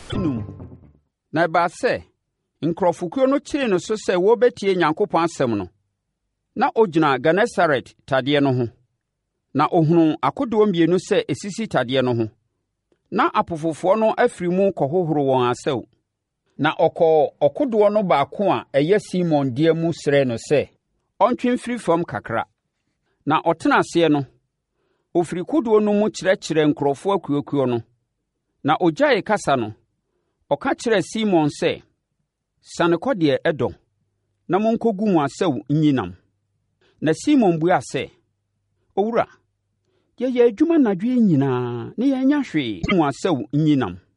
num. Na ɛbaa sɛ, nkurɔfokuo no kyeree no so sɛ wɔbɛtie Nyankopɔn asɛm no. Na ɔgyina Genesaret tadeɛ no ho. Na ɔhunuu akodoɔ mmienu sɛ ɛsisi tadeɛ no ho. Na apofofoɔ no afiri mu kɔhohoro wɔn asau. Na ɔkɔɔ ɔkodoɔ no baako a ɛyɛ Simon deɛ mu srɛɛ no sɛ, ɔntwe mfiri fam kakra. Na ɔtena aseɛ no, ɔfiri kodoɔ no mu kyerɛkyerɛ nkurɔfoɔ akuakuo no. Na ɔgyaee kasa no, ɔka kyerɛɛ Simon sɛ, “Sane kɔ deɛ ɛdɔ, na monkɔgu mo asau nnyinam.” Na Simon buaa sɛ, “Owura, yɛyɛ adwuma anadwo yi nyinaa na yɛanya hwee mu asau nnyinam.